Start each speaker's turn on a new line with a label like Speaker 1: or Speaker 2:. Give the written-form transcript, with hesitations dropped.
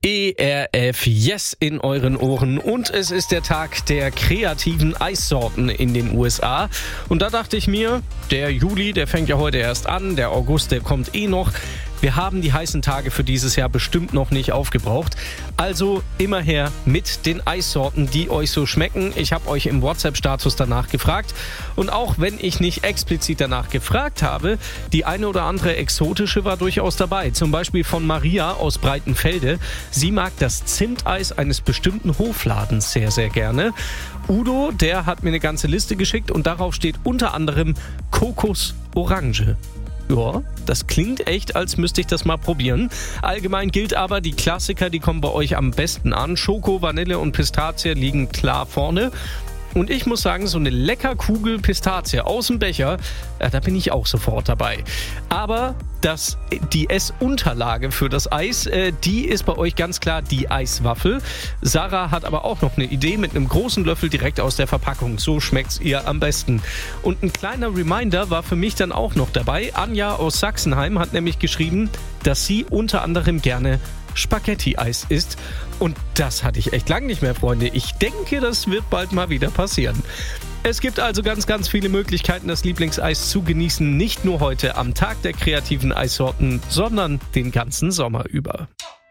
Speaker 1: ERF Yes in euren Ohren und es ist der Tag der kreativen Eissorten in den USA. Und da dachte ich mir, der Juli, der fängt ja heute erst an, der August, der kommt noch. Wir haben die heißen Tage für dieses Jahr bestimmt noch nicht aufgebraucht. Also immer her mit den Eissorten, die euch so schmecken. Ich habe euch im WhatsApp-Status danach gefragt. Und auch wenn ich nicht explizit danach gefragt habe, die eine oder andere exotische war durchaus dabei. Zum Beispiel von Maria aus Breitenfelde. Sie mag das Zimteis eines bestimmten Hofladens sehr, sehr gerne. Udo, der hat mir eine ganze Liste geschickt und darauf steht unter anderem Kokos-Orange. Ja, das klingt echt, als müsste ich das mal probieren. Allgemein gilt aber, die Klassiker, die kommen bei euch am besten an. Schoko, Vanille und Pistazie liegen klar vorne. Und ich muss sagen, so eine lecker Kugel Pistazie aus dem Becher, da bin ich auch sofort dabei. Aber die Essunterlage für das Eis, die ist bei euch ganz klar die Eiswaffel. Sarah hat aber auch noch eine Idee mit einem großen Löffel direkt aus der Verpackung. So schmeckt's ihr am besten. Und ein kleiner Reminder war für mich dann auch noch dabei. Anja aus Sachsenheim hat nämlich geschrieben, dass sie unter anderem gerne Spaghetti-Eis isst. Und das hatte ich echt lange nicht mehr, Freunde. Ich denke, das wird bald mal wieder passieren. Es gibt also ganz, ganz viele Möglichkeiten, das Lieblingseis zu genießen. Nicht nur heute am Tag der kreativen Eissorten, sondern den ganzen Sommer über.